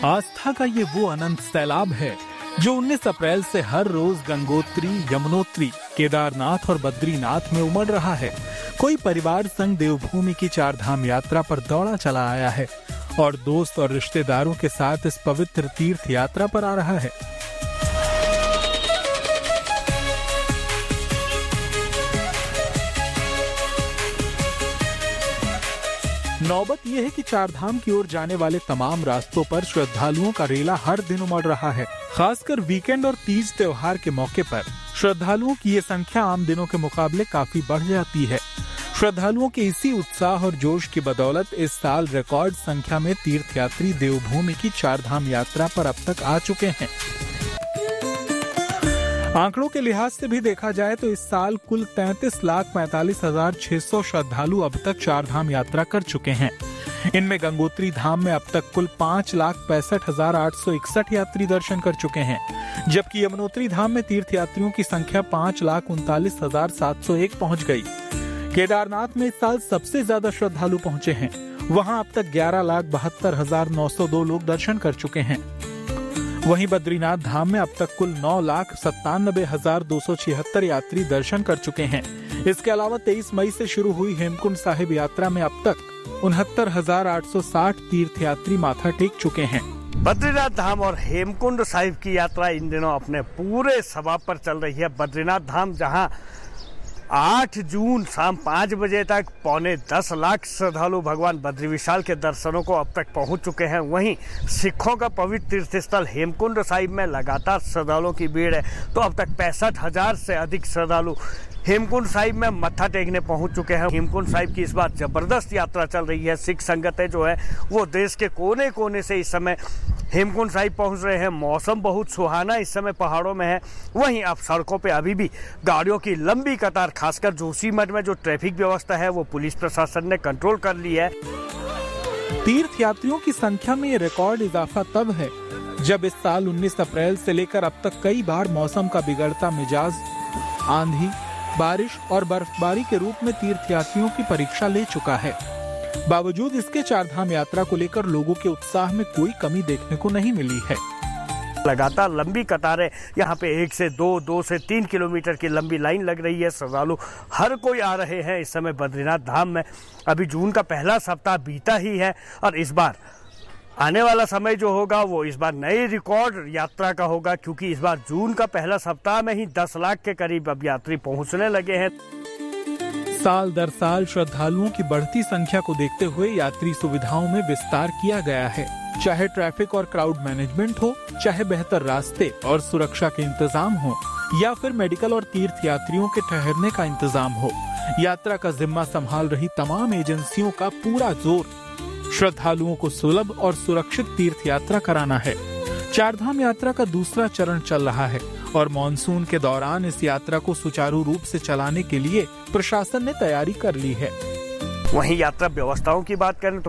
आस्था का ये वो अनंत सैलाब है जो 19 अप्रैल से हर रोज गंगोत्री, यमुनोत्री, केदारनाथ और बद्रीनाथ में उमड़ रहा है। कोई परिवार संग देवभूमि की 4 धाम यात्रा पर दौड़ा चला आया है और दोस्त और रिश्तेदारों के साथ इस पवित्र तीर्थ यात्रा पर आ रहा है। नौबत यह है कि 4 धाम की ओर जाने वाले तमाम रास्तों पर श्रद्धालुओं का रेला हर दिन उमड़ रहा है। खासकर वीकेंड और तीज त्योहार के मौके पर श्रद्धालुओं की ये संख्या आम दिनों के मुकाबले काफी बढ़ जाती है। श्रद्धालुओं के इसी उत्साह और जोश की बदौलत इस साल रिकॉर्ड संख्या में तीर्थयात्री देवभूमि की 4 धाम यात्रा पर अब तक आ चुके हैं। आंकड़ों के लिहाज से भी देखा जाए तो इस साल कुल 33,45,600 श्रद्धालु अब तक 4 धाम यात्रा कर चुके हैं। इनमें गंगोत्री धाम में अब तक कुल 5,65,861 यात्री दर्शन कर चुके हैं, जबकि यमुनोत्री धाम में तीर्थ यात्रियों की संख्या 5,39,701 पहुंच गई। केदारनाथ में इस साल सबसे ज्यादा श्रद्धालु पहुंचे हैं। वहां अब तक 11,72,902 लोग दर्शन कर चुके हैं। वहीं बद्रीनाथ धाम में अब तक कुल 9,97,276 यात्री दर्शन कर चुके हैं। इसके अलावा 23 मई से शुरू हुई हेमकुंड साहिब यात्रा में अब तक 69,860 तीर्थयात्री माथा टेक चुके हैं। बद्रीनाथ धाम और हेमकुंड साहिब की यात्रा इन दिनों अपने पूरे सवाब पर चल रही है। बद्रीनाथ धाम जहां 8 जून शाम 5 बजे तक 9.25 लाख श्रद्धालु भगवान बद्री विशाल के दर्शनों को अब तक पहुंच चुके हैं। वहीं सिखों का पवित्र तीर्थस्थल हेमकुंड साहिब में लगातार श्रद्धालुओं की भीड़ है, तो अब तक 65,000 से अधिक श्रद्धालु हेमकुंड साहिब में मत्था टेकने पहुंच चुके हैं। हेमकुंड साहिब की इस बार जबरदस्त यात्रा चल रही है। सिख संगतें जो है वो देश के कोने कोने से इस समय हेमकुंड साहिब पहुंच रहे हैं। मौसम बहुत सुहाना इस समय पहाड़ों में है। वहीं अब सड़कों पे अभी भी गाड़ियों की लंबी कतार, खासकर जोशीमठ में जो ट्रैफिक व्यवस्था है वो पुलिस प्रशासन ने कंट्रोल कर ली है। तीर्थ यात्रियों की संख्या में ये रिकॉर्ड इजाफा तब है जब इस साल 19 अप्रैल से लेकर अब तक कई बार मौसम का बिगड़ता मिजाज, आंधी, बारिश और बर्फबारी के रूप में तीर्थयात्रियों की परीक्षा ले चुका है। बावजूद इसके 4 धाम यात्रा को लेकर लोगों के उत्साह में कोई कमी देखने को नहीं मिली है। लगातार लंबी कतारें, यहाँ पे 1 से 2 से 3 किलोमीटर की लंबी लाइन लग रही है। श्रद्धालु हर कोई आ रहे हैं इस समय बद्रीनाथ धाम में। अभी जून का पहला सप्ताह बीता ही है और इस बार आने वाला समय जो होगा वो इस बार नई रिकॉर्ड यात्रा का होगा, क्योंकि इस बार जून का पहला सप्ताह में ही 10 लाख के करीब अब यात्री पहुंचने लगे हैं। साल दर साल श्रद्धालुओं की बढ़ती संख्या को देखते हुए यात्री सुविधाओं में विस्तार किया गया है। चाहे ट्रैफिक और क्राउड मैनेजमेंट हो, चाहे बेहतर रास्ते और सुरक्षा के इंतजाम हो, या फिर मेडिकल और तीर्थ यात्रियों के ठहरने का इंतजाम हो, यात्रा का जिम्मा संभाल रही तमाम एजेंसियों का पूरा जोर श्रद्धालुओं को सुलभ और सुरक्षित तीर्थ यात्रा कराना है। 4 धाम यात्रा का दूसरा चरण चल रहा है और मॉनसून के दौरान इस यात्रा को सुचारू रूप से चलाने के लिए प्रशासन ने तैयारी कर ली है। वहीं यात्रा व्यवस्थाओं की बात करें तो